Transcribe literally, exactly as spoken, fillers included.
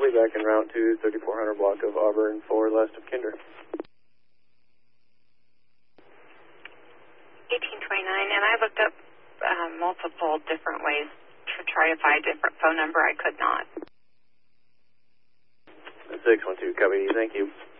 I'll be back en route to thirty-four hundred block of Auburn for last of Kinder. eighteen twenty-nine, and I looked up uh, multiple different ways to try to find a different phone number. I could not. six one two, copy, thank you.